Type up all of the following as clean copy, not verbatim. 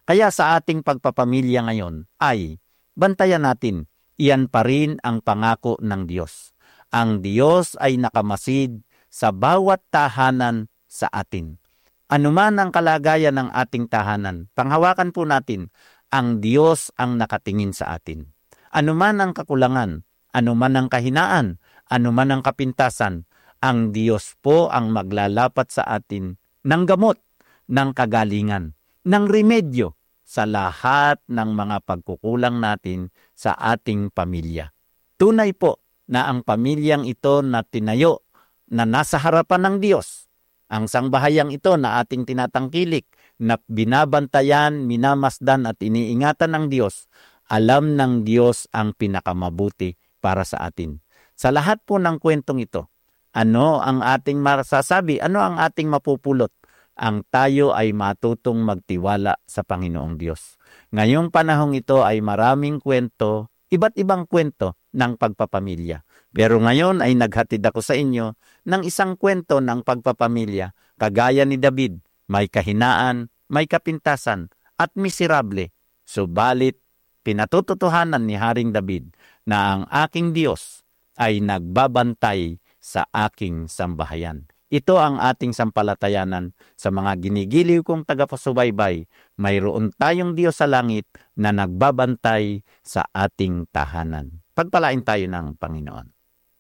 Kaya sa ating pagpapamilya ngayon ay bantayan natin, iyan pa rin ang pangako ng Diyos. Ang Diyos ay nakamasid sa bawat tahanan sa atin. Anuman ang kalagayan ng ating tahanan, panghawakan po natin, ang Diyos ang nakatingin sa atin. Anuman ang kakulangan, anuman ang kahinaan, anuman ang kapintasan, ang Diyos po ang maglalapat sa atin ng gamot, ng kagalingan, ng remedyo sa lahat ng mga pagkukulang natin sa ating pamilya. Tunay po na ang pamilyang ito na tinayo na nasa harapan ng Diyos, ang sangbahayang ito na ating tinatangkilik, na binabantayan, minamasdan at iniingatan ng Diyos, alam ng Diyos ang pinakamabuti para sa atin. Sa lahat po ng kwentong ito, ano ang ating masasabi? Ano ang ating mapupulot? Ang tayo ay matutong magtiwala sa Panginoong Diyos. Ngayong panahong ito ay maraming kwento, iba't ibang kwento ng pagpapamilya. Pero ngayon ay naghatid ako sa inyo ng isang kwento ng pagpapamilya. Kagaya ni David, may kahinaan, may kapintasan, at miserable. Subalit, pinatututuhanan ni Haring David na ang aking Diyos ay nagbabantay sa aking sambahayan. Ito ang ating sampalatayanan sa mga ginigiliw kong tagapasubaybay. Mayroon tayong Diyos sa langit na nagbabantay sa ating tahanan. Pagpalain tayo ng Panginoon.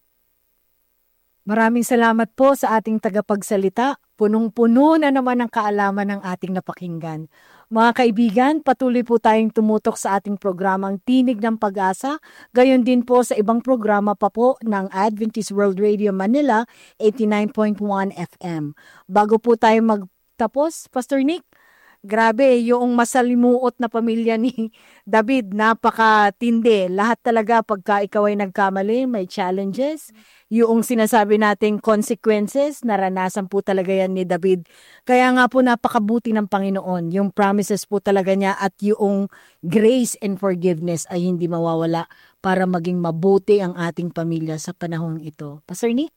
Maraming salamat po sa ating tagapagsalita. Punong-puno na naman ang kaalaman ng ating napakinggan. Mga kaibigan, patuloy po tayong tumutok sa ating programang Tinig ng Pag-asa. Gayon din po sa ibang programa pa po ng Adventist World Radio Manila, 89.1 FM. Bago po tayo magtapos, Pastor Nick, grabe, yung masalimuot na pamilya ni David, napakatindi. Lahat talaga pagka ikaw ay nagkamali, may challenges. Yung sinasabi nating consequences, naranasan po talaga yan ni David. Kaya nga po napakabuti ng Panginoon. Yung promises po talaga niya at yung grace and forgiveness ay hindi mawawala para maging mabuti ang ating pamilya sa panahong ito. Pastor Nick?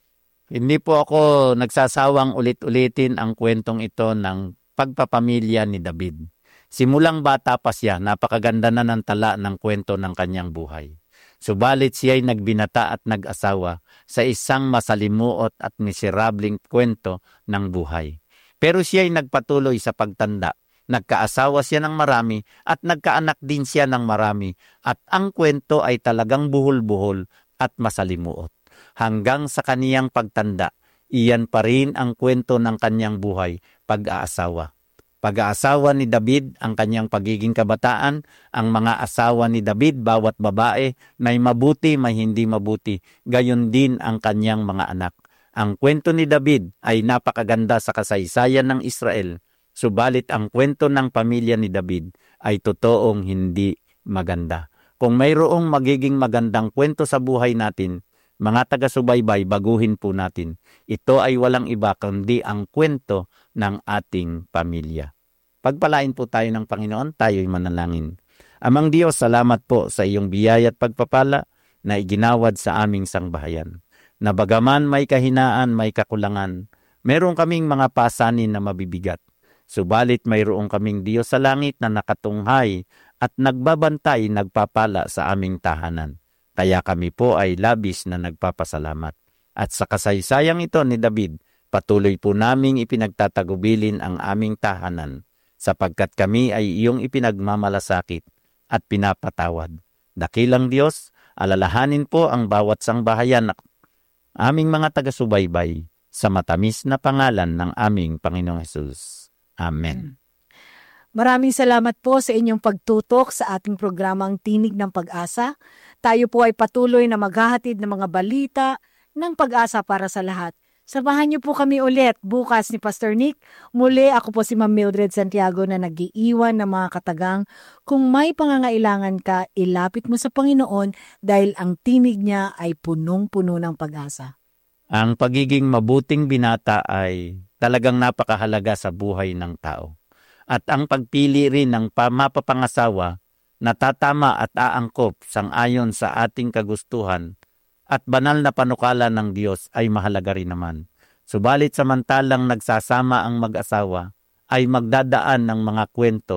Hindi po ako nagsasawang ulit-ulitin ang kwentong ito ng pagpapamilya ni David. Simulang bata pa siya, napakaganda na ng tala ng kwento ng kanyang buhay. Subalit siya'y nagbinata at nag-asawa sa isang masalimuot at miserableng kwento ng buhay. Pero siya'y nagpatuloy sa pagtanda. Nagkaasawa siya ng marami at nagkaanak din siya ng marami. At ang kwento ay talagang buhol-buhol at masalimuot. Hanggang sa kaniyang pagtanda, iyan pa rin ang kwento ng kanyang buhay, pag-aasawa. Pag-aasawa ni David, ang kanyang pagiging kabataan, ang mga asawa ni David, bawat babae, may mabuti, may hindi mabuti. Gayon din ang kanyang mga anak. Ang kwento ni David ay napakaganda sa kasaysayan ng Israel. Subalit ang kwento ng pamilya ni David ay totoong hindi maganda. Kung mayroong magiging magandang kwento sa buhay natin, mga taga-subaybay, baguhin po natin. Ito ay walang iba kundi ang kwento ng ating pamilya. Pagpalain po tayo ng Panginoon, tayo'y manalangin. Amang Diyos, salamat po sa iyong biyaya at pagpapala na iginawad sa aming sangbahayan. Na bagaman may kahinaan, may kakulangan, meron kaming mga pasanin na mabibigat. Subalit mayroong kaming Diyos sa langit na nakatunghay at nagbabantay, nagpapala sa aming tahanan. Kaya kami po ay labis na nagpapasalamat. At sa kasaysayang ito ni David, patuloy po naming ipinagtatagubilin ang aming tahanan, sapagkat kami ay iyong ipinagmamalasakit at pinapatawad. Dakilang Diyos, alalahanin po ang bawat sangbahayan at aming mga taga-subaybay sa matamis na pangalan ng aming Panginoong Hesus. Amen. Maraming salamat po sa inyong pagtutok sa ating programang Tinig ng Pag-asa. Tayo po ay patuloy na maghahatid ng mga balita ng pag-asa para sa lahat. Samahan niyo po kami ulit bukas ni Pastor Nick. Muli ako po si Ma'am Mildred Santiago na nag-iiwan ng mga katagang. Kung may pangangailangan ka, ilapit mo sa Panginoon dahil ang tinig niya ay punong-puno ng pag-asa. Ang pagiging mabuting binata ay talagang napakahalaga sa buhay ng tao. At ang pagpili rin ng mapapangasawa na tatama at aangkop sang-ayon sa ating kagustuhan at banal na panukala ng Diyos ay mahalaga rin naman. Subalit samantalang nagsasama ang mag-asawa ay magdadaan ng mga kwento,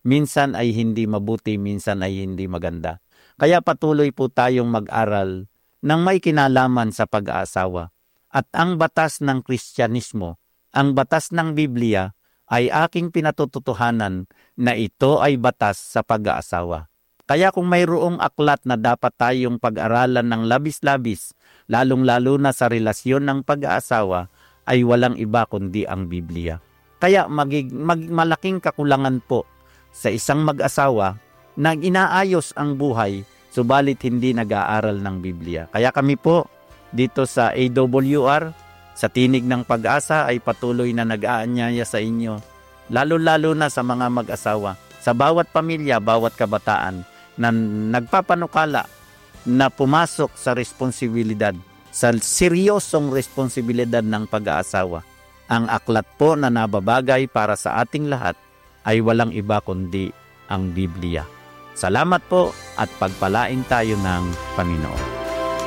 minsan ay hindi mabuti, minsan ay hindi maganda. Kaya patuloy po tayong mag-aral ng may kinalaman sa pag-aasawa. At ang batas ng Kristyanismo, ang batas ng Biblia, ay aking pinatututuhanan na ito ay batas sa pag-aasawa. Kaya kung mayroong aklat na dapat tayong pag-aralan ng labis-labis, lalong-lalo na sa relasyon ng pag-aasawa, ay walang iba kundi ang Biblia. Kaya malaking kakulangan po sa isang mag-asawa na inaayos ang buhay, subalit hindi nag-aaral ng Biblia. Kaya kami po dito sa AWR, sa Tinig ng Pag-asa, ay patuloy na nag-aanyaya sa inyo, lalo-lalo na sa mga mag-asawa, sa bawat pamilya, bawat kabataan, na nagpapanukala na pumasok sa responsibilidad, sa seryosong responsibilidad ng pag-aasawa. Ang aklat po na nababagay para sa ating lahat ay walang iba kundi ang Biblia. Salamat po at pagpalain tayo ng Panginoon.